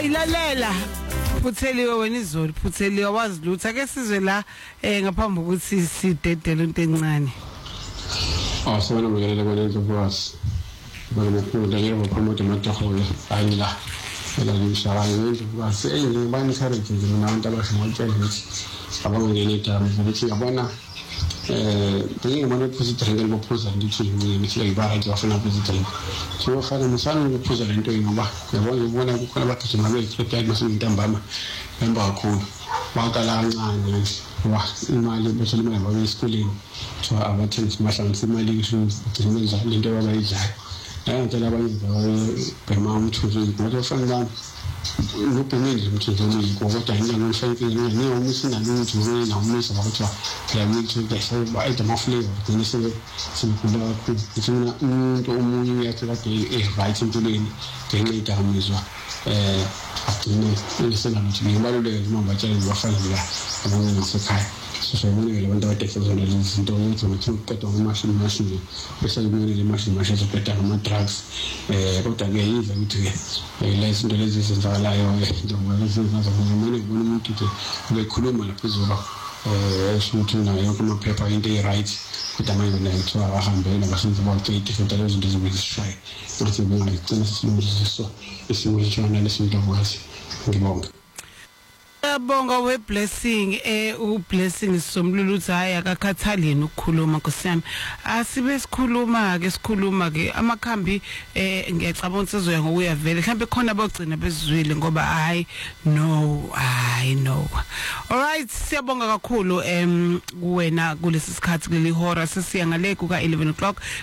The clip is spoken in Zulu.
Silalela Phutheliwe wena izolo Phutheliwe wazi lutho ake sizwe la ngaphambi ukuthi sidedele into encane. Sibona mngelela kwenza kwazi. Bana mkhulu yebo promote amatohola ayila. Ela ngishaka ngenza kwazi ngibani encourage nje mina abantu abashimotshela ukuthi abangene igama ukuthi yabona ngiyibona positive ngeke bophuza ndithi ngithi ayibara nje afuna positive. So fana musana ukuphuza lento ngoba ngibona kukhona abagijima bezicreate masintambama emba kakhulu. Wakala kancane nje. Wa imali beselimela babe esikoleni. So abathenisi mahlanganisa imali ngisho lento abayidlayo. Ngicela abanye bema umthuzo ngoba ufana ngophenile umthuzo ngoba yena ngishayike ngiyona sinalutho ngena umisa bakuthi la mithi beseba ayidama flavor ngisebe simkhulu kakhulu ngifuna umuntu omunye uyathola right empilweni ngenxa yamizwa agcine ngisengathi ngibaluleke noma batshela bafanele la abanye nasekhaya sisebonile abantu abatekezana izinto ukuthi uqedwa ngamashini bese kubonile imashini zokuqeda ngama drugs kodwa ke yize ukuthi lezi zinto lezi zenzakalayo njengoba lezinto ngibona umuntu ukuthi ubekhuluma laphezulu eshuthi nayo kuma paper into right kodwa manje ngithiwa ahambele abasenzi baqede futhi lezo zinto zibizishaye ukuthi bengayigcina sisilungisiswa isimo esijona lesinto kwazi ngibonga. Bonga we blessing u blessing somlulu uthi hayi akakhathaleni ukukhuluma nkosiyami asibe sikhuluma ke amakhambi ngiyacabanga ukuthi sizoya ngokuya vele mhlawumbe khona abagcina bezizwile ngoba hayi no all right siyabonga kakhulu kuwena kulesi sikhathi kuleli hora sesiya ngale kuka 11 o'clock